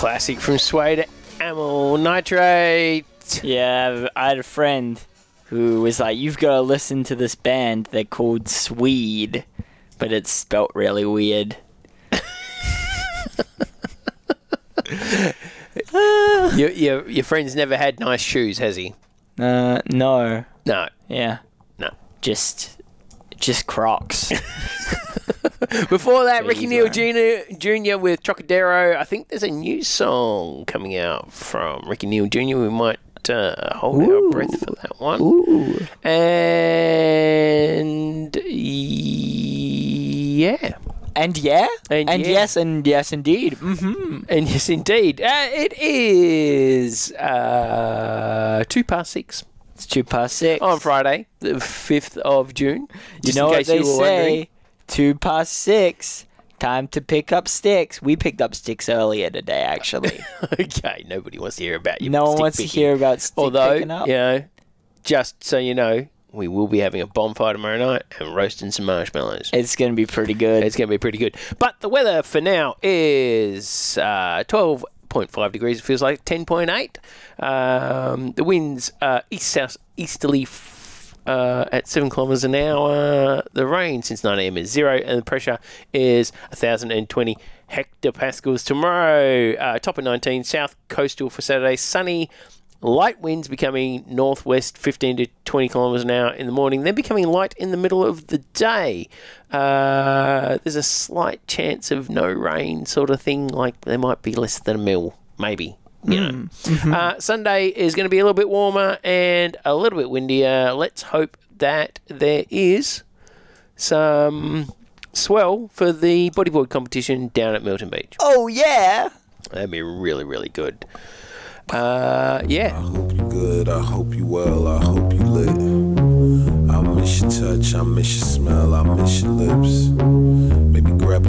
Classic from Suede, Amyl Nitrate. Yeah, I had a friend who was like, you've got to listen to this band. They're called Swede, but it's spelt really weird. Your friend's never had nice shoes, has he? No. No. Yeah. No. Just Crocs. Before that, Jeez, Ricky Neal man. Jr. with Trocadero. I think there's a new song coming out from Ricky Neal Jr. We might hold our breath for that one. Ooh. And yeah. And yeah? And yeah. Yes, and yes, indeed. Mm-hmm. And yes, indeed. It is 6:02. It's 6:02. On Friday, the 5th of June. You know what they say? 6:02. Time to pick up sticks. We picked up sticks earlier today, actually. Okay, nobody wants to hear about you. No one wants to hear about stick picking up. You know, just so you know, we will be having a bonfire tomorrow night and roasting some marshmallows. It's going to be pretty good. It's going to be pretty good. But the weather for now is 12.5 degrees. It feels like 10.8. The winds are east-south-easterly at 7 kilometres an hour. The rain since 9 a.m. is 0, and the pressure is 1,020 hectopascals. Tomorrow, top of 19, south coastal for Saturday, sunny. Light winds becoming northwest 15 to 20 kilometres an hour in the morning, then becoming light in the middle of the day. There's a slight chance of no rain sort of thing, like there might be less than a mil, maybe. You know. Mm-hmm. Sunday is going to be a little bit warmer and a little bit windier. Let's hope that there is some swell for the bodyboard competition down at Milton Beach. Oh, yeah. That'd be really, really good. Yeah. I hope you good, I hope you well, I hope you lit. I miss your touch, I miss your smell, I miss your lips. Maybe grab